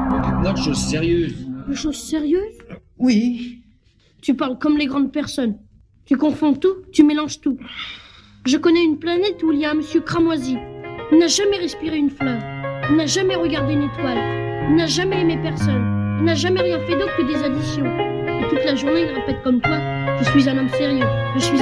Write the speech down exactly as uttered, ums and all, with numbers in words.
Dites-moi de choses sérieuses. De choses sérieuses? Oui. Tu parles comme les grandes personnes. Tu confonds tout, tu mélanges tout. Je connais une planète où il y a un monsieur cramoisi. Il n'a jamais respiré une fleur. Il n'a jamais regardé une étoile. Il n'a jamais aimé personne. Il n'a jamais rien fait d'autre que des additions. Et toute la journée, il répète comme toi, je suis un homme sérieux. Je suis